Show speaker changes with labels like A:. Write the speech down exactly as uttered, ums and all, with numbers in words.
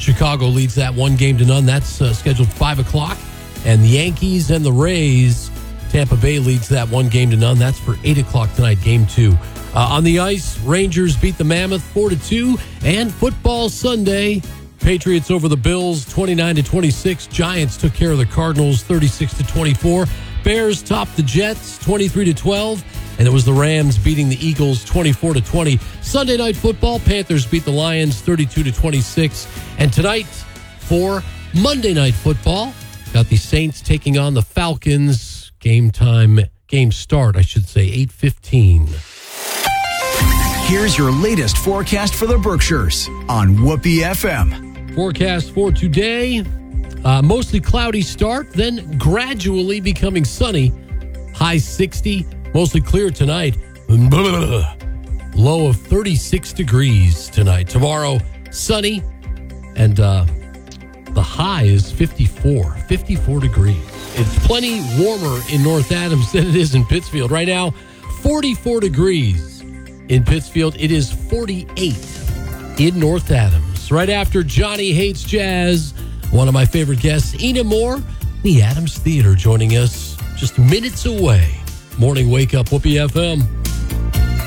A: Chicago leads that one game to none. That's uh, scheduled five o'clock. And the Yankees and the Rays, Tampa Bay leads that one game to none. That's for eight o'clock tonight, game two. Uh, on the ice, Rangers beat the Mammoth four to two. And football Sunday, Patriots over the Bills twenty-nine to twenty-six. Giants took care of the Cardinals thirty-six to twenty-four. Bears topped the Jets twenty-three to twelve. And it was the Rams beating the Eagles twenty-four to twenty. Sunday night football, Panthers beat the Lions thirty-two to twenty-six. And tonight, for Monday night football, got the Saints taking on the Falcons. Game time, game start, I should say, eight fifteen.
B: Here's your latest forecast for the Berkshires on Whoopee F M.
A: Forecast for today, uh, mostly cloudy start, then gradually becoming sunny. High sixty, mostly clear tonight. Low of thirty-six degrees tonight. Tomorrow, sunny, and uh, the high is fifty-four, fifty-four degrees. It's plenty warmer in North Adams than it is in Pittsfield. Right now, forty-four degrees in Pittsfield. It is forty-eight in North Adams. Right after Johnny Hates Jazz, one of my favorite guests, Ina Moore, the Adams Theater, joining us just minutes away. Morning Wake Up, Whoopee F M.